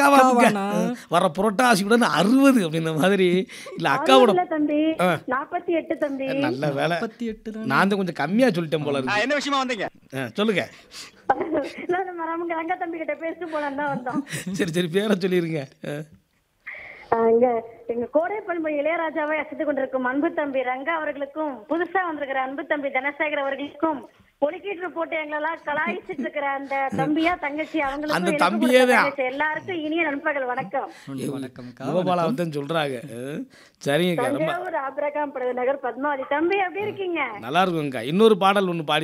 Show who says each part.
Speaker 1: அக்காவாங்க
Speaker 2: அக்காவாண்ணா?
Speaker 1: வர புரட்டாசியுடன் 60 அப்படின்ற மாதிரி இல்லை அக்காவோட
Speaker 3: இல்ல தம்பி
Speaker 1: ஆ.
Speaker 3: 48 தம்பி.
Speaker 1: நல்ல வேலை
Speaker 2: 48 தான்.
Speaker 1: நான் தான் கொஞ்சம் கம்மியாக சொல்லிட்டேன் போல இருக்கு
Speaker 4: என்ன விஷயமா வந்தீங்க?
Speaker 1: சொல்லுங்க
Speaker 3: நம்ம ரங்க ரங்க தம்பி கிட்ட பேசிட்டு போலாம் தான் வந்தோம்.
Speaker 1: சரி பேரை சொல்லிடுங்க
Speaker 3: இங்க எங்க கோடை பண்பு இளையராஜாவை அசைத்து கொண்டிருக்கும் அன்பு தம்பி ரங்கா அவர்களுக்கும் புதுசா வந்திருக்கிற அன்பு தம்பி தனசேகர் அவர்களுக்கும் ஒலிக்கீட்டு போட்டு எங்களெல்லாம் கலாய்ச்சிட்டு இருக்கிற அந்த தம்பியா தங்கச்சி
Speaker 1: அந்த
Speaker 3: அவங்களுக்கும்
Speaker 1: தம்பியே
Speaker 3: எனக்கும்
Speaker 1: தான்.
Speaker 3: தங்கச்சி எல்லாருக்கும் இனிய நண்பகல் வணக்கம்.
Speaker 2: வணக்கம்க்கா.
Speaker 1: யுவபாலாவத்தான் சொல்றாங்க சரிங்கக்கா ரொம்ப
Speaker 3: தஞ்சாவூர் ஆபிரகாம் படகு நகர் பத்மாவதி தம்பி எப்படி இருக்கீங்க?
Speaker 1: நல்லா இருக்குங்கக்கா இன்னொரு பாடல் ஒன்று பாடி